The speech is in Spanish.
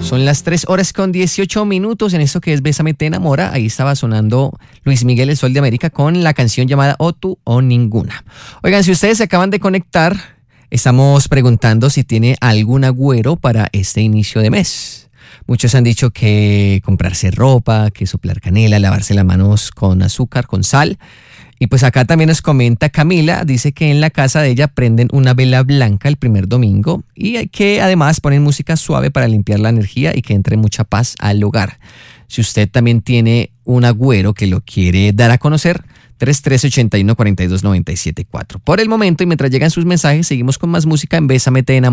Son las 3:18 en esto que es Bésame te enamora. Ahí estaba sonando Luis Miguel, el Sol de América, con la canción llamada O tú o ninguna. Oigan, si ustedes se acaban de conectar, estamos preguntando si tiene algún agüero para este inicio de mes. Muchos han dicho que comprarse ropa, que soplar canela, lavarse las manos con azúcar, con sal. Y pues acá también nos comenta Camila, dice que en la casa de ella prenden una vela blanca el primer domingo y que además ponen música suave para limpiar la energía y que entre mucha paz al hogar. Si usted también tiene un agüero que lo quiere dar a conocer, 3381-4297.4. Por el momento y mientras llegan sus mensajes, seguimos con más música en Bésame te enamora.